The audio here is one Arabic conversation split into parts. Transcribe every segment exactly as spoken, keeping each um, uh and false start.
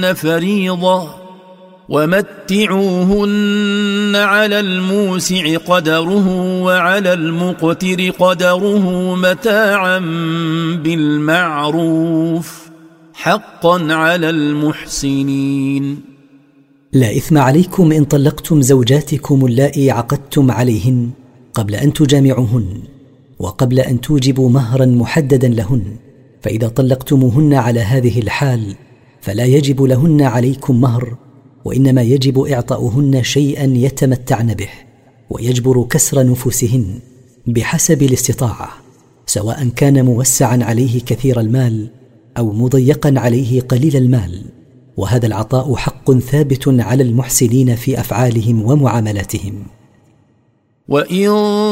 فريضة ومتعوهن على الموسع قدره وعلى المقتر قدره متاعا بالمعروف حقا على المحسنين. لا إثم عليكم إن طلقتم زوجاتكم اللائي عقدتم عليهن قبل أن تجامعوهن وقبل أن توجبوا مهرا محددا لهن، فإذا طلقتموهن على هذه الحال فلا يجب لهن عليكم مهر، وإنما يجب إعطاؤهن شيئا يتمتعن به ويجبر كسر نفوسهن بحسب الاستطاعة، سواء كان موسعا عليه كثير المال أو مضيقا عليه قليل المال، وهذا العطاء حق ثابت على المحسنين في أفعالهم ومعاملاتهم. وإن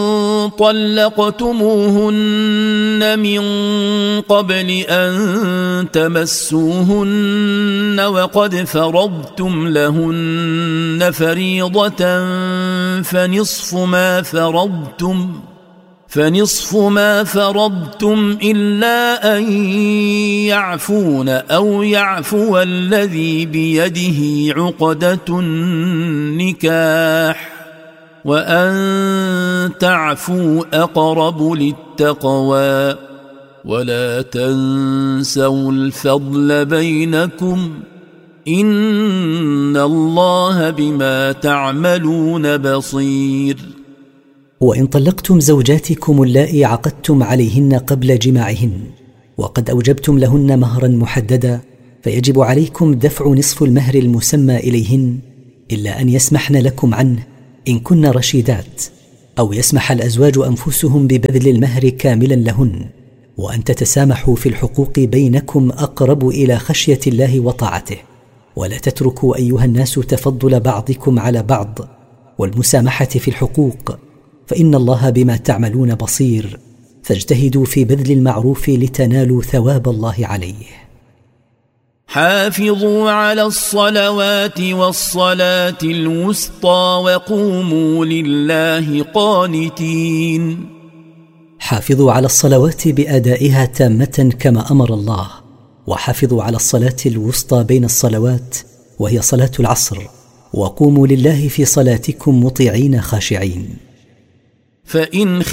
طلقتموهن من قبل أن تمسوهن وقد فرضتم لهن فريضة فنصف ما فرضتم فنصف ما فرضتم إلا أن يعفون أو يعفو الذي بيده عقدة النكاح وأن تعفوا أقرب للتقوى ولا تنسوا الفضل بينكم إن الله بما تعملون بصير. وإن طلقتم زوجاتكم اللائي عقدتم عليهن قبل جماعهن وقد أوجبتم لهن مهرا محددا فيجب عليكم دفع نصف المهر المسمى إليهن إلا أن يسمحن لكم عنه إن كن رشيدات، أو يسمح الأزواج أنفسهم ببذل المهر كاملا لهن، وأن تتسامحوا في الحقوق بينكم أقرب إلى خشية الله وطاعته، ولا تتركوا أيها الناس تفضل بعضكم على بعض والمسامحة في الحقوق، فإن الله بما تعملون بصير، فاجتهدوا في بذل المعروف لتنالوا ثواب الله عليه. حافظوا على الصلوات والصلاة الوسطى وقوموا لله قانتين. حافظوا على الصلوات بأدائها تامة كما أمر الله، وحافظوا على الصلاة الوسطى بين الصلوات وهي صلاة العصر، وقوموا لله في صلاتكم مطيعين خاشعين. فإن